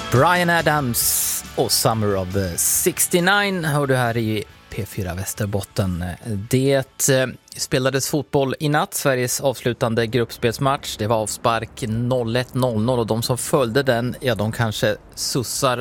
Bryan Adams och Summer of 69 hör du här i P4 Västerbotten. Det spelades fotboll i natt, Sveriges avslutande gruppspelsmatch. Det var avspark 01:00 och de som följde den, ja, de kanske sussar